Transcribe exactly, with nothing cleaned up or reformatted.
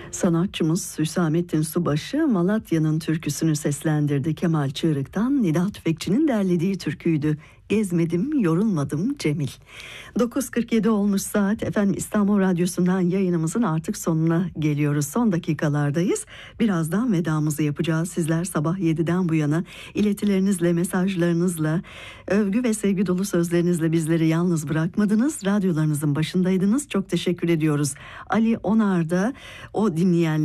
Sanatçımız Hüsamettin Subaşı Malatya'nın türküsünü seslendirdi. Kemal Çığırık'tan Nida Tüfekçi'nin derlediği türküydü. Gezmedim, yorulmadım Cemil. dokuz kırk yedi olmuş saat. Efendim, İstanbul Radyosu'ndan yayınımızın artık sonuna geliyoruz. Son dakikalardayız. Birazdan vedamızı yapacağız. Sizler sabah yediden bu yana iletilerinizle, mesajlarınızla, övgü ve sevgi dolu sözlerinizle bizleri yalnız bırakmadınız. Radyolarınızın başındaydınız. Çok teşekkür ediyoruz. Ali Onar'da o dinleyenler